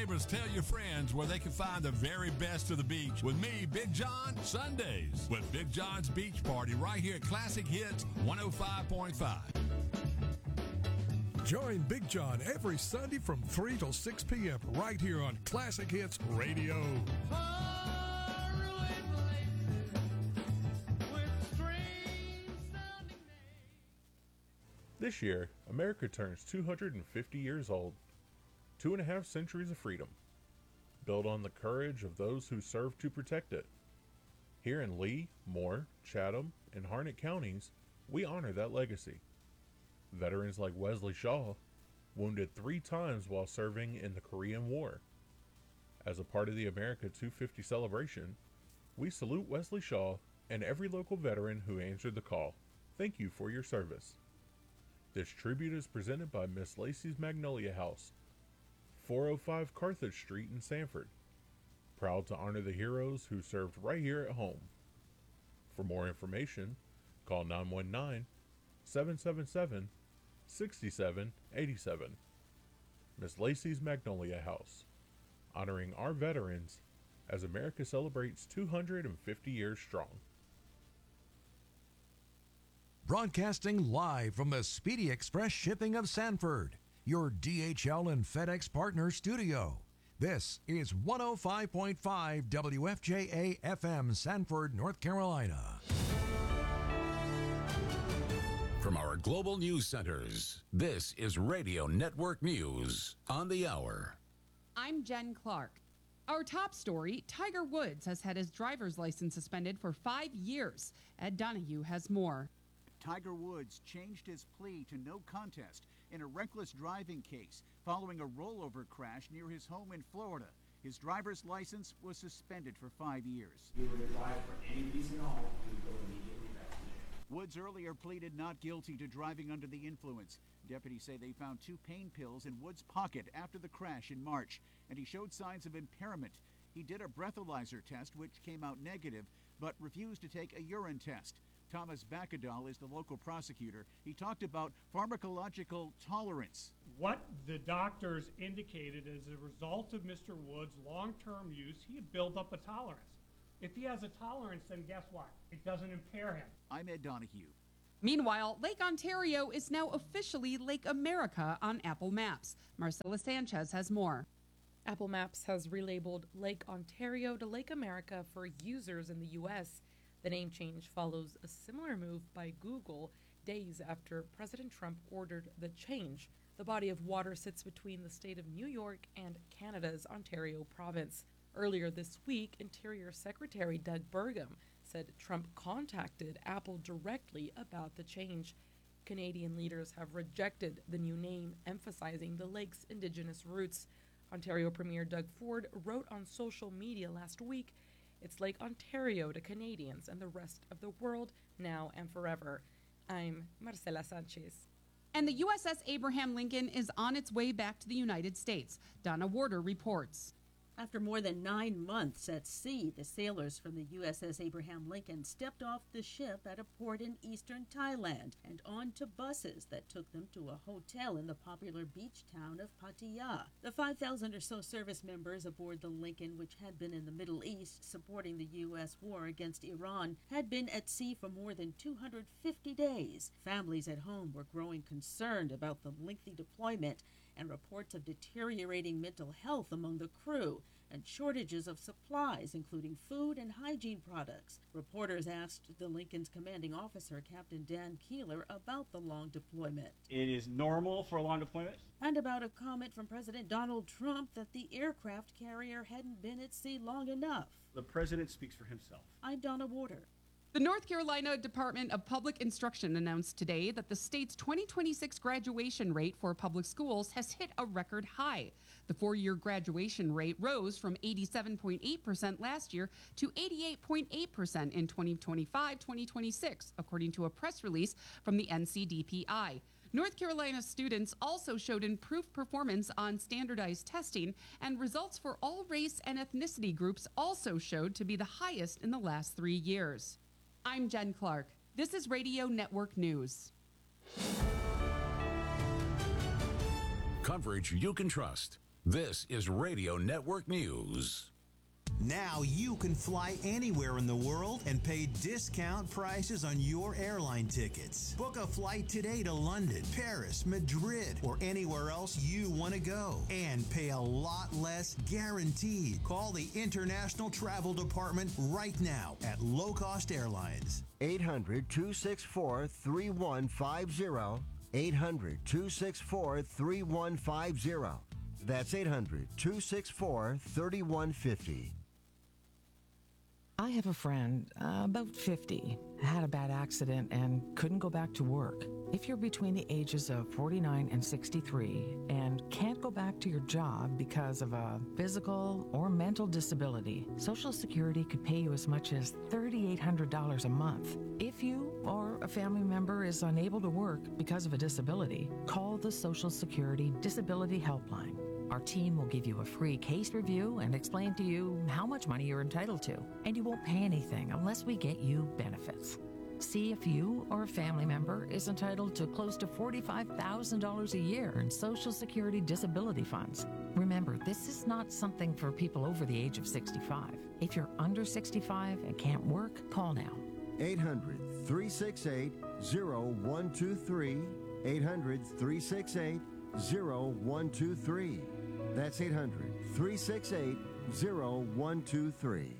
Neighbors, tell your friends where they can find the very best of the beach with me, Big John, Sundays with Big John's Beach Party right here at Classic Hits 105.5. Join Big John every Sunday from 3 till 6 p.m. right here on Classic Hits Radio. This year, America turns 250 years old. 2.5 centuries of freedom, built on the courage of those who served to protect it. Here in Lee, Moore, Chatham, and Harnett counties, we honor that legacy. Veterans like Wesley Shaw, wounded 3 times while serving in the Korean War. As a part of the America 250 celebration, we salute Wesley Shaw and every local veteran who answered the call. Thank you for your service. This tribute is presented by Miss Lacey's Magnolia House, 405 Carthage Street in Sanford. Proud to honor the heroes who served right here at home. For more information, call 919-777-6787. Miss Lacey's Magnolia House, honoring our veterans as America celebrates 250 years strong. Broadcasting live from the Speedy Express Shipping of Sanford, your DHL and FedEx partner studio. This is 105.5 WFJA FM, Sanford, North Carolina. From our global news centers, this is Radio Network News on the hour. I'm Jen Clark. Our top story, Tiger Woods has had his driver's license suspended for 5 years. Ed Donahue has more. Tiger Woods changed his plea to no contest in a reckless driving case following a rollover crash near his home in Florida. His driver's license was suspended for 5 years. If you were to drive for any reason at all, you would go immediately back to jail. Woods earlier pleaded not guilty to driving under the influence. Deputies say they found 2 pain pills in Woods' pocket after the crash in March, and he showed signs of impairment. He did a breathalyzer test, which came out negative, but refused to take a urine test. Thomas Bakadal is the local prosecutor. He talked about pharmacological tolerance. What the doctors indicated as a result of Mr. Woods' long-term use, he had built up a tolerance. If he has a tolerance, then guess what? It doesn't impair him. I'm Ed Donahue. Meanwhile, Lake Ontario is now officially Lake America on Apple Maps. Marcela Sanchez has more. Apple Maps has relabeled Lake Ontario to Lake America for users in the U.S. The name change follows a similar move by Google days after President Trump ordered the change. The body of water sits between the state of New York and Canada's Ontario province. Earlier this week, Interior Secretary Doug Burgum said Trump contacted Apple directly about the change. Canadian leaders have rejected the new name, emphasizing the lake's indigenous roots. Ontario Premier Doug Ford wrote on social media last week, "It's Lake Ontario to Canadians and the rest of the world, now and forever." I'm Marcela Sanchez. And the USS Abraham Lincoln is on its way back to the United States. Donna Warder reports. After more than 9 months at sea, the sailors from the USS Abraham Lincoln stepped off the ship at a port in eastern Thailand and onto buses that took them to a hotel in the popular beach town of Pattaya. The 5,000 or so service members aboard the Lincoln, which had been in the Middle East supporting the U.S. war against Iran, had been at sea for more than 250 days. Families at home were growing concerned about the lengthy deployment and reports of deteriorating mental health among the crew and shortages of supplies, including food and hygiene products. Reporters asked the Lincoln's commanding officer, Captain Dan Keeler, about the long deployment. It is normal for a long deployment. And about a comment from President Donald Trump that the aircraft carrier hadn't been at sea long enough. The president speaks for himself. I'm Donna Warder. The North Carolina Department of Public Instruction announced today that the state's 2026 graduation rate for public schools has hit a record high. The 4-year graduation rate rose from 87.8% last year to 88.8% in 2025-2026, according to a press release from the NCDPI. North Carolina students also showed improved performance on standardized testing, and results for all race and ethnicity groups also showed to be the highest in the last 3 years. I'm Jen Clark. This is Radio Network News. Coverage you can trust. This is Radio Network News. Now you can fly anywhere in the world and pay discount prices on your airline tickets. Book a flight today to London, Paris, Madrid, or anywhere else you want to go and pay a lot less guaranteed. Call the International Travel Department right now at Low Cost Airlines. 800-264-3150. 800-264-3150. That's 800-264-3150. I have a friend, about 50, had a bad accident and couldn't go back to work. If you're between the ages of 49 and 63 and can't go back to your job because of a physical or mental disability, Social Security could pay you as much as $3,800 a month. If you or a family member is unable to work because of a disability, call the Social Security Disability Helpline. Our team will give you a free case review and explain to you how much money you're entitled to, and you won't pay anything unless we get you benefits. See if you or a family member is entitled to close to $45,000 a year in Social Security disability funds. Remember, this is not something for people over the age of 65. If you're under 65 and can't work, call now. 800-368-0123. 800-368-0123. That's 800-368-0123.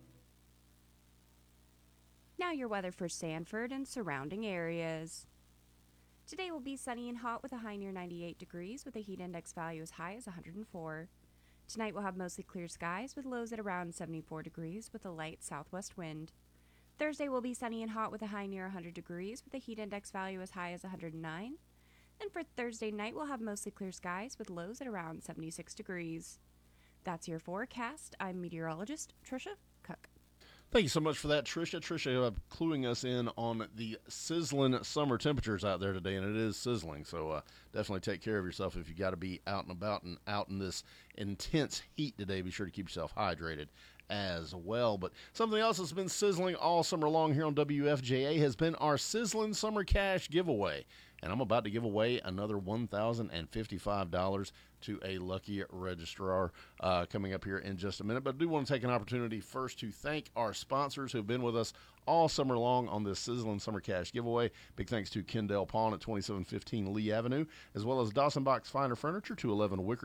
Now your weather for Sanford and surrounding areas. Today will be sunny and hot with a high near 98 degrees with a heat index value as high as 104. Tonight we'll have mostly clear skies with lows at around 74 degrees with a light southwest wind. Thursday will be sunny and hot with a high near 100 degrees with a heat index value as high as 109. And for Thursday night, we'll have mostly clear skies with lows at around 76 degrees. That's your forecast. I'm meteorologist Trisha Cook. Thank you so much for that, Trisha. Trisha cluing us in on the sizzling summer temperatures out there today, and it is sizzling, so definitely take care of yourself if you got to be out and about and out in this intense heat today. Be sure to keep yourself hydrated as well. But something else that's been sizzling all summer long here on WFJA has been our Sizzling Summer Cash giveaway. And I'm about to give away another $1,055 to a lucky registrar coming up here in just a minute. But I do want to take an opportunity first to thank our sponsors who have been with us all summer long on this Sizzling Summer Cash giveaway. Big thanks to Kendall Pawn at 2715 Lee Avenue, as well as Dawson Box Finer Furniture, 211 Wicker